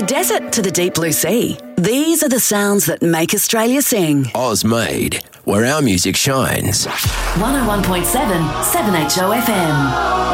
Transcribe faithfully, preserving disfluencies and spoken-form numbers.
the desert to the deep blue sea, these are the sounds that make Australia sing. Ozmade, where our music shines. one oh one point seven, seven H O F M.